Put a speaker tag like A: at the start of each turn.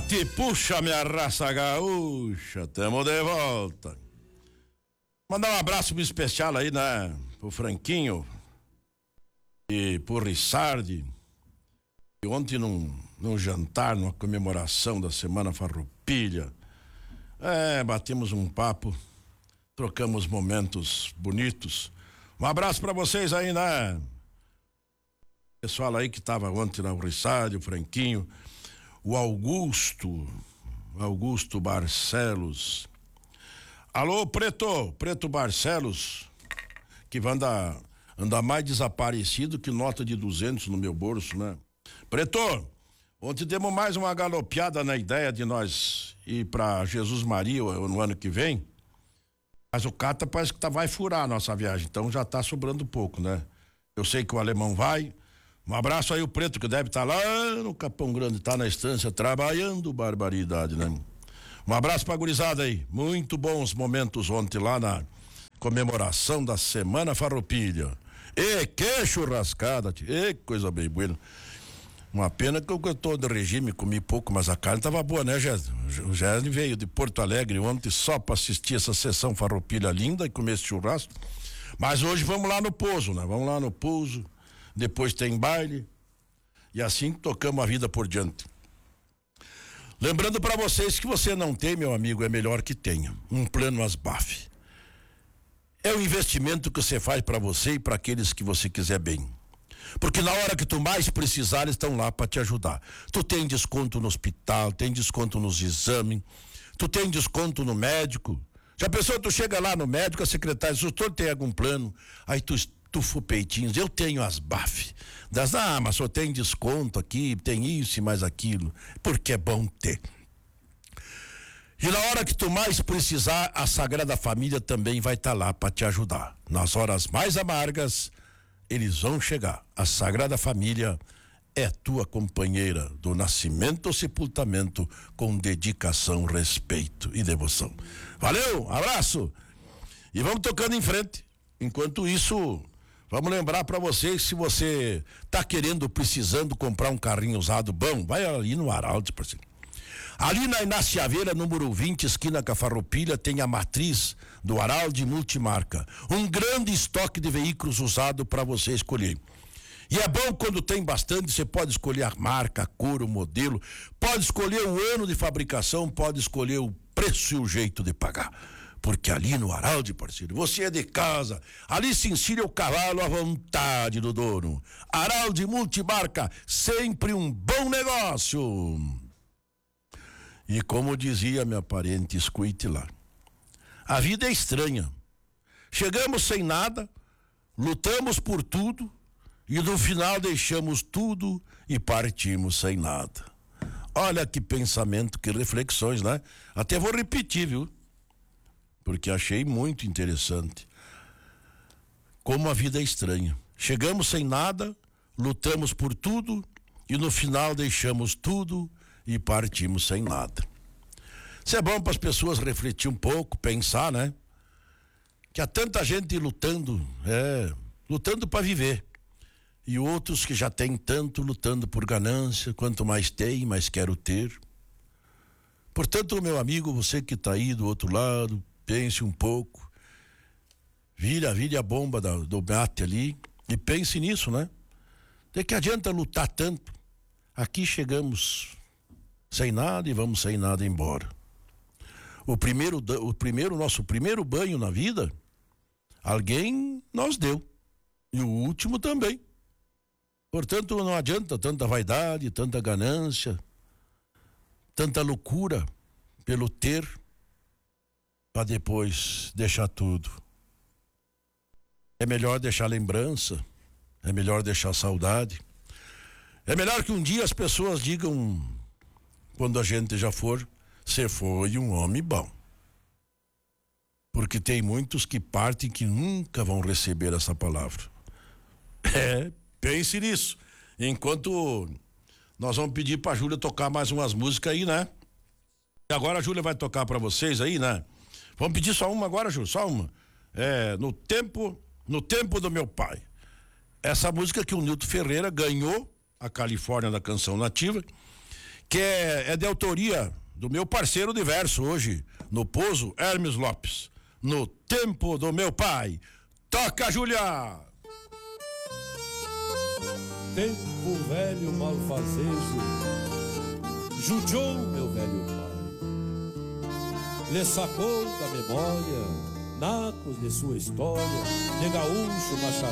A: Bate, puxa, minha raça gaúcha, tamo de volta. Mandar um abraço bem especial aí, né, pro Franquinho e pro Rissardi. E ontem num jantar, numa comemoração da Semana Farroupilha, batemos um papo, trocamos momentos bonitos. Um abraço pra vocês aí, né? Pessoal aí que tava ontem na Rissardi, o Franquinho, o Augusto Barcelos. Alô, Preto Barcelos, que vai andar mais desaparecido que nota de 200 no meu bolso, né? Preto, ontem demos mais uma galopeada na ideia de nós ir pra Jesus Maria no ano que vem, mas o Cata parece que vai furar a nossa viagem, então já tá sobrando pouco, né? Eu sei que o alemão vai. Um abraço aí o Preto, que deve estar lá no Capão Grande, tá na estância trabalhando, barbaridade, né? Um abraço pra gurizada aí, muito bons momentos ontem lá na comemoração da Semana Farroupilha. E que churrascada, e coisa bem boa. Uma pena que eu tô de regime, comi pouco, mas a carne tava boa, né, Jéssica? O Jéssica veio de Porto Alegre ontem só pra assistir essa sessão Farroupilha linda e comer esse churrasco. Mas hoje vamos lá no Pouso, né? Vamos lá no Pouso, depois tem baile e assim tocamos a vida por diante. Lembrando para vocês que você não tem, meu amigo, é melhor que tenha um plano Asbaf. É um investimento que você faz para você e para aqueles que você quiser bem. Porque na hora que tu mais precisar, eles estão lá para te ajudar. Tu tem desconto no hospital, tem desconto nos exames, tu tem desconto no médico. Já pensou, tu chega lá no médico, a secretária diz, o senhor tem algum plano? Aí tu estufa o peitinho, eu tenho as BAF. Mas só tem desconto aqui, tem isso e mais aquilo. Porque é bom ter. E na hora que tu mais precisar, a Sagrada Família também vai estar lá para te ajudar. Nas horas mais amargas, eles vão chegar. A Sagrada Família é tua companheira do nascimento ao sepultamento, com dedicação, respeito e devoção. Valeu, abraço! E vamos tocando em frente. Enquanto isso, vamos lembrar para vocês, se você tá precisando comprar um carrinho usado bom, vai ali no Araldi, parceiro. Ali na Inácio Aveira, número 20, esquina com a Farroupilha, tem a matriz do Araldi Multimarca. Um grande estoque de veículos usados para você escolher. E é bom quando tem bastante, você pode escolher a marca, a cor, o modelo, pode escolher o ano de fabricação, pode escolher o preço e o jeito de pagar. Porque ali no Araldi, parceiro, você é de casa, ali se ensina o cavalo à vontade do dono. Araldi Multimarca, sempre um bom negócio. E como dizia minha parente, escute lá. A vida é estranha. Chegamos sem nada, lutamos por tudo e no final deixamos tudo e partimos sem nada. Olha que pensamento, que reflexões, né? Até vou repetir, viu? Porque achei muito interessante. Como a vida é estranha. Chegamos sem nada, lutamos por tudo e no final deixamos tudo e partimos sem nada. Isso é bom para as pessoas refletir um pouco, pensar, né? Que há tanta gente lutando para viver. E outros que já têm tanto lutando por ganância, quanto mais tem, mais quero ter. Portanto, meu amigo, você que está aí do outro lado, pense um pouco, vire a bomba do bate ali e pense nisso, né? De que adianta lutar tanto? Aqui chegamos sem nada e vamos sem nada embora. Nosso primeiro banho na vida, alguém nos deu. E o último também. Portanto, não adianta tanta vaidade, tanta ganância, tanta loucura pelo ter, para depois deixar tudo. É melhor deixar lembrança, é melhor deixar saudade. É melhor que um dia as pessoas digam, quando a gente já for, você foi um homem bom. Porque tem muitos que partem que nunca vão receber essa palavra. Pense nisso. Enquanto nós vamos pedir pra Júlia tocar mais umas músicas aí, né? E agora a Júlia vai tocar pra vocês aí, né? Vamos pedir só uma agora, Júlia, só uma. No tempo do meu pai. Essa música que o Nilton Ferreira ganhou a Califórnia da Canção Nativa, que é de autoria do meu parceiro de verso hoje, no Pouso, Hermes Lopes. No tempo do meu pai. Toca, Júlia!
B: Tempo velho malfazejo judiou meu velho pai, lhe sacou da memória nacos de sua história, de gaúcho,